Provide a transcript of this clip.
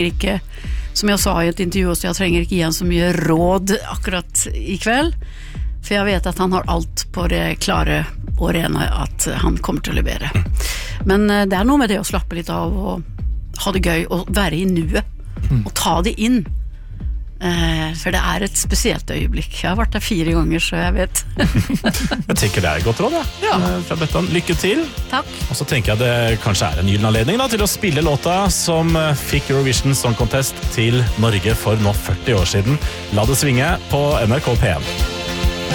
Ikke, som jeg sa i et intervju også, jeg trenger ikke gi han så mye råd akkurat i kveld, for jeg vet at han har alt på det klare og rene at han kommer til å levere. Men det er noe med det å slappe litt av og ha det gøy og være i nuet og ta det inn. For det er et spesielt øyeblikk. Jeg har vært der 4 ganger, så jeg vet. Jeg tenker det er et godt råd, ja. Fra Bettan. Lykke til. Takk. Og så tenker jeg det kanskje er en gyllen anledning da, til å spille låta som fikk Eurovision Song Contest til Norge for nå 40 år siden. La det svinge på NRK P1.